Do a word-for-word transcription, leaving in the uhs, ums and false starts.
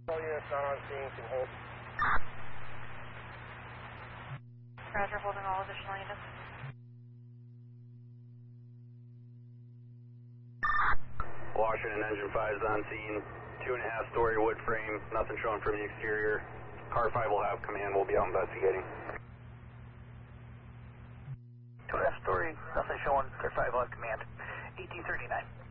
All units not on scene can hold. Roger, holding all additional units. Washington Engine five is on scene. Two and a half story wood frame. Nothing showing from the exterior. Car five will have command. We'll be out investigating. Two and a half story. Nothing showing. Car five will have command. eighteen thirty-nine.